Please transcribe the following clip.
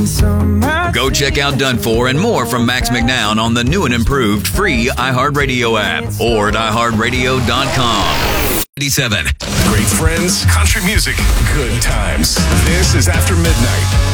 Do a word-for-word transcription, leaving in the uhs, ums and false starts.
Go check out Done For and more from Max McNown on the new and improved free iHeartRadio app or at i heart radio dot com. eighty-seven. Great friends, country music, good times. This is After Midnight.